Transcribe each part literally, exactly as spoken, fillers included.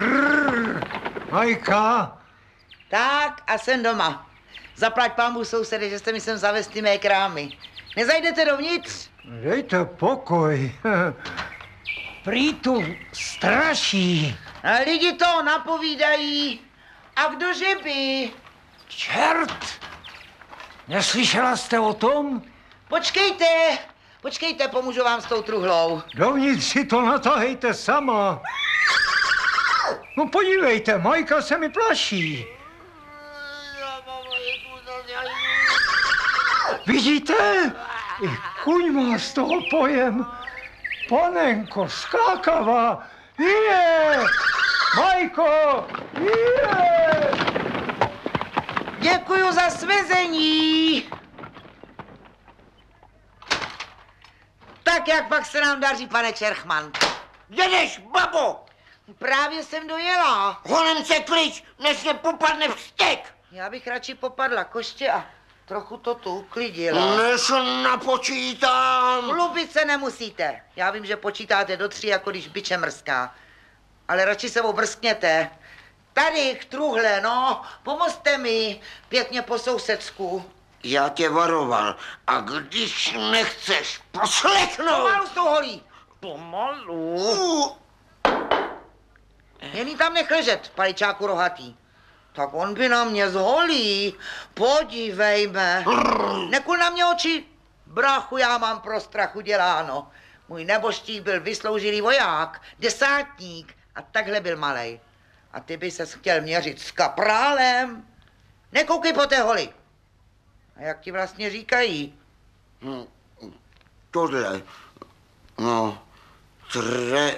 Brrr, Majka. Tak a jsem doma. Zaplať pánbu sousedy, že jste mi sem zavesti mé krámy. Nezajdete dovnitř? Dejte pokoj. Prý tu straší. A lidi to napovídají. A kdože by? Čert! Neslyšela jste o tom? Počkejte, počkejte, pomůžu vám s tou truhlou. Dovnitř si to natahejte sama. No podívejte, Majka se mi plaší. Vidíte? I kuň má z toho pojem. Panenko, skákavá. Je! Majko! Je! Děkuju za svezení. Tak jak pak se nám daří, pane Čerchman? Jedeš, babo! Právě jsem dojela. Honem se klič, než mě popadne vztek! Já bych radši popadla koště a trochu to tu uklidila. Než napočítám! Chlubit se nemusíte. Já vím, že počítáte do tří, jako když biče mrská. Ale radši se obrskněte. Tady k truhle, no, pomozte mi, pěkně po sousedsku. Já tě varoval, a když nechceš poslechnout... Pomalu s tou holí. Pomalu? Uh. Jen jí tam nech ležet, paličáku rohatý. Tak on by na mě zholí. Podívejme. Nekul na mě oči. Brachu, já mám pro strach uděláno. Můj neboštík byl vysloužilý voják, desátník a takhle byl malej. A ty by ses chtěl měřit s kaprálem? Nekoukej po té holi. A jak ti vlastně říkají? Hm, tohle, no, tre...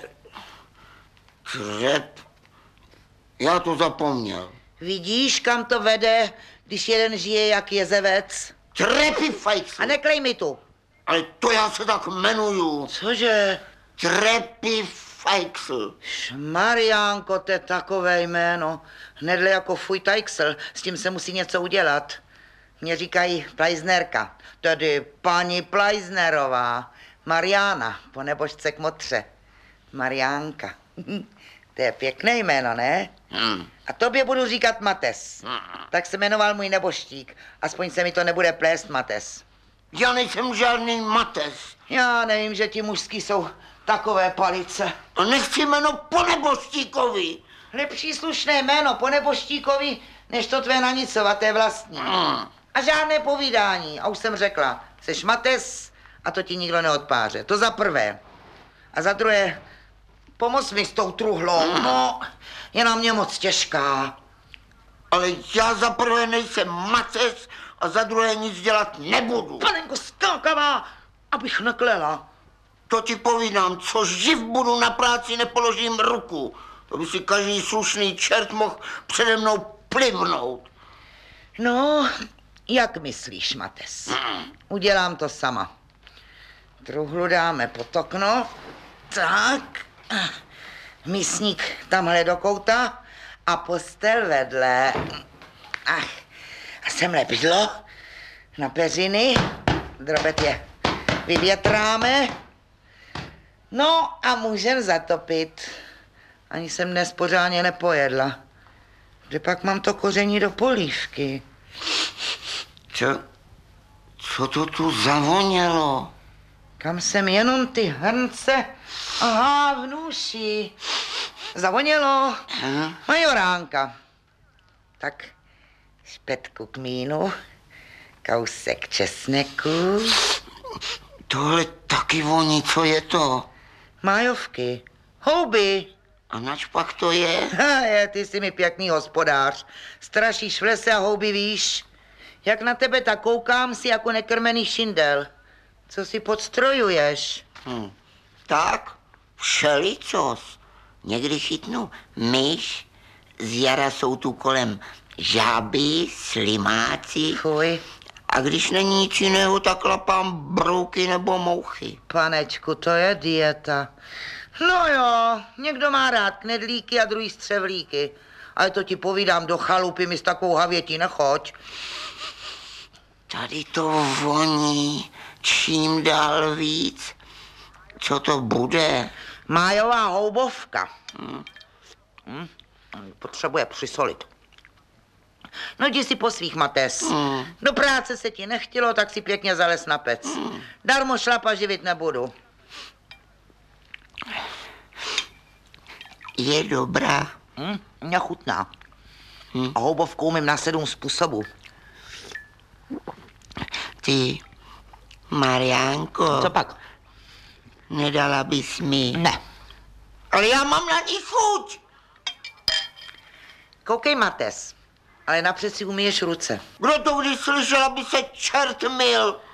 trep... Já to zapomněl. Vidíš, kam to vede, když jeden žije jak jezevec? Trepy fajců. A neklej mi tu. Ale to já se tak jmenuju. Cože? Trepy fajců. Mariánko, to je takové jméno. Hnedle jako fuj tajksl, s tím se musí něco udělat. Mě říkají Plajznerka, tedy paní Plajznerová. Mariána, po nebožce k motře. Mariánka. To je pěkné jméno, ne? Hmm. A tobě budu říkat Mates. Hmm. Tak se jmenoval můj nebožtík. Aspoň se mi to nebude plést Mates. Já nejsem žádný Mates. Já nevím, že ti mužský jsou takové palice. A nechci jméno po nebožtíkovi. Lepší slušné jméno po nebožtíkovi, než to tvé nanicovaté vlastní. Hmm. A žádné povídání. A už jsem řekla, seš Mates a to ti nikdo neodpáře. To za prvé. A za druhé, pomoz mi s tou truhlou. No, je na mě moc těžká. Ale já za prvé nejsem Mates a za druhé nic dělat nebudu. Panenko skákavá, abych neklela. To ti povídám, co živ budu na práci, nepoložím ruku. To by si každý slušný čert mohl přede mnou plivnout. No, jak myslíš, Mates? Hmm. Udělám to sama. Truhlu dáme pod okno. Tak. Mísník tamhle do kouta a postel vedle. Ach, a semhle bydlo na peřiny. Drobet je vyvětráme. No a můžem zatopit. Ani jsem dnes pořádně nepojedla. Kde pak mám to koření do polívky? Co? Co to tu zavonělo? Kam jsem jenom ty hrnce a hávnuši. Zavonělo. Hm? Majoránka. Tak špetku kmínu, kousek česneku. Tohle taky voní, co je to? Májovky, houby. A nač pak to je? Ha, je, ty jsi mi pěkný hospodář. Strašíš v lese a houby víš. Jak na tebe tak koukám, si jako nekrmený šindel. Co si podstrojuješ? Hm. Tak, všelicos. Někdy chytnu myš, z jara jsou tu kolem žáby, slimáci. Fuj. A když není nic jiného, tak lapám brouky nebo mouchy. Panečku, to je dieta. No jo, někdo má rád knedlíky a druhý střevlíky. Ale to ti povídám, do chalupy mi s takovou havětí nechoď. Tady to voní čím dál víc. Co to bude? Májová houbovka. Hm. Hm? Potřebuje přisolit. No jdi si po svých, Mates. Mm. Do práce se ti nechtělo, tak si pěkně zales na pec. Mm. Darmo šlapa živit nebudu. Je dobrá. Hm? Mně chutná. Hm. A houbovku umím na sedm způsobů. Ty, Mariánko, Co pak? nedala bys mi. Ne. Ale já mám na ní chuť. Koukej, Mates. Ale napřed si umíješ ruce. Kdo to když slyšel, aby se čert mil?